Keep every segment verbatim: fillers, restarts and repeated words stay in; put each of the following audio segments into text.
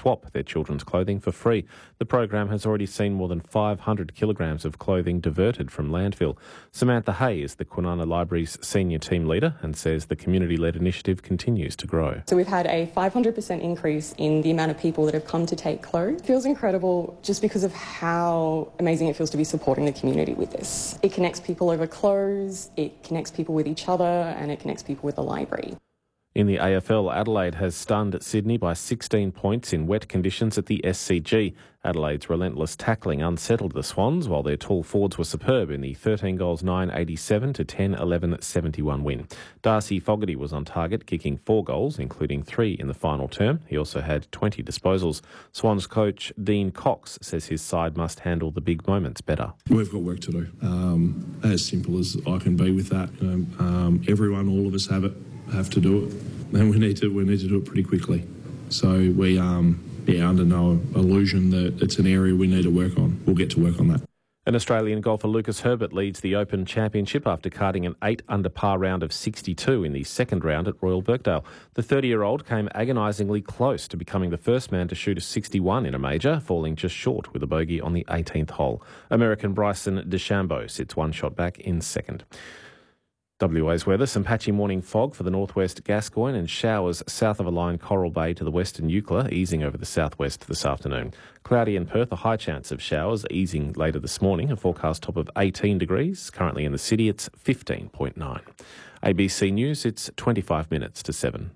swap their children's clothing for free. The program has already seen more than five hundred kilograms of clothing diverted from landfill. Samantha Hay is the Kwinana Library's senior team leader and says the community-led initiative continues to grow. So we've had a five hundred percent increase in the amount of people that have come to take clothes. It feels incredible just because of how amazing it feels to be supporting the community with this. It connects people over clothes, it connects people with each other, and it connects people with the library. In the A F L, Adelaide has stunned Sydney by sixteen points in wet conditions at the S C G. Adelaide's relentless tackling unsettled the Swans, while their tall forwards were superb in the thirteen goals nine eighty-seven to ten eleven seventy-one win. Darcy Fogarty was on target, kicking four goals, including three in the final term. He also had twenty disposals. Swans coach Dean Cox says his side must handle the big moments better. We've got work to do. Um, as simple as I can be with that. You know, um, everyone, all of us have it. have to do it, and we need to we need to do it pretty quickly. So we um yeah under no illusion that it's an area we need to work on. We'll get to work on that. An Australian golfer, Lucas Herbert, leads the Open Championship after carding an eight under par round of sixty-two in the second round at Royal Birkdale. The thirty-year-old came agonisingly close to becoming the first man to shoot a sixty-one in a major, falling just short with a bogey on the eighteenth hole. American Bryson DeChambeau sits one shot back in second. W A's weather, some patchy morning fog for the northwest Gascoyne and showers south of a line Coral Bay to the western Eucla, easing over the southwest this afternoon. Cloudy in Perth, a high chance of showers, easing later this morning. A forecast top of eighteen degrees. Currently in the city, it's fifteen point nine. A B C News, it's twenty-five minutes to seven.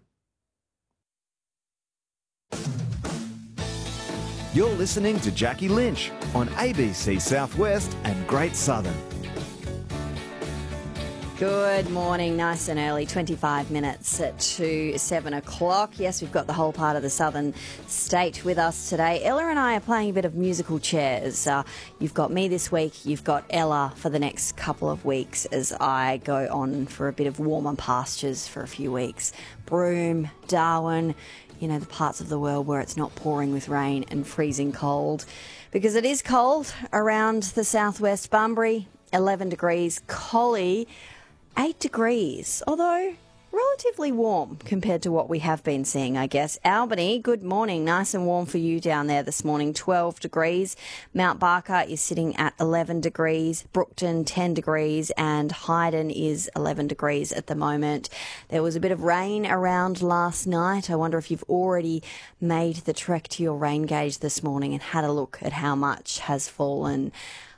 You're listening to Jackie Lynch on A B C Southwest and Great Southern. Good morning, nice and early, twenty-five minutes to seven o'clock. Yes, we've got the whole part of the southern state with us today. Ella and I are playing a bit of musical chairs. Uh, you've got me this week, you've got Ella for the next couple of weeks as I go on for a bit of warmer pastures for a few weeks. Broome, Darwin, you know, the parts of the world where it's not pouring with rain and freezing cold. Because it is cold around the southwest. Bunbury, eleven degrees. Collie, eight degrees, although relatively warm compared to what we have been seeing, I guess. Albany, good morning. Nice and warm for you down there this morning, twelve degrees. Mount Barker is sitting at eleven degrees. Brookton, ten degrees. And Hayden is eleven degrees at the moment. There was a bit of rain around last night. I wonder if you've already made the trek to your rain gauge this morning and had a look at how much has fallen.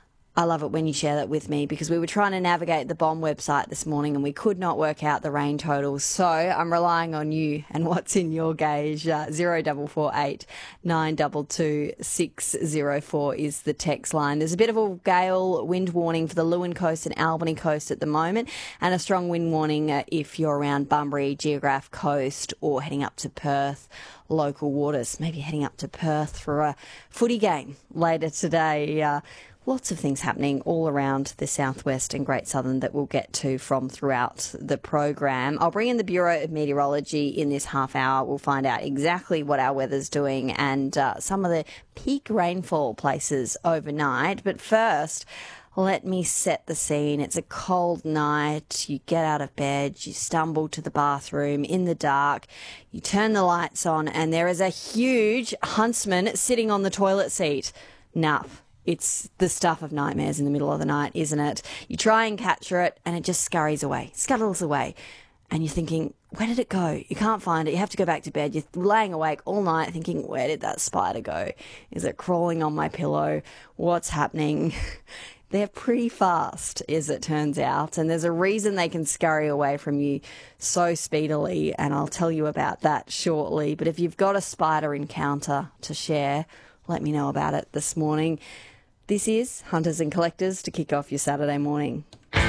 I love it when you share that with me because we were trying to navigate the B O M website this morning and we could not work out the rain totals. So I'm relying on you and what's in your gauge. Uh, zero double four eight nine two two six zero four is the text line. There's a bit of a gale wind warning for the Lewin Coast and Albany Coast at the moment, and a strong wind warning uh, if you're around Bunbury, Geograph Coast, or heading up to Perth. Local waters, maybe heading up to Perth for a footy game later today. Uh, Lots of things happening all around the southwest and Great Southern that we'll get to from throughout the program. I'll bring in the Bureau of Meteorology in this half hour. We'll find out exactly what our weather's doing and uh, some of the peak rainfall places overnight. But first, let me set the scene. It's a cold night. You get out of bed, you stumble to the bathroom in the dark, you turn the lights on, and there is a huge huntsman sitting on the toilet seat. Nup. It's the stuff of nightmares in the middle of the night, isn't it? You try and capture it and it just scurries away, scuttles away. And you're thinking, where did it go? You can't find it. You have to go back to bed. You're laying awake all night thinking, where did that spider go? Is it crawling on my pillow? What's happening? They're pretty fast, as it turns out. And there's a reason they can scurry away from you so speedily. And I'll tell you about that shortly. But if you've got a spider encounter to share, let me know about it this morning. This is Hunters and Collectors to kick off your Saturday morning.